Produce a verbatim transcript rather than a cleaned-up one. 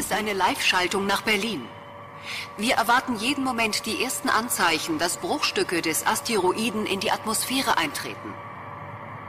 ist eine Live-Schaltung nach Berlin. Wir erwarten jeden Moment die ersten Anzeichen, dass Bruchstücke des Asteroiden in die Atmosphäre eintreten.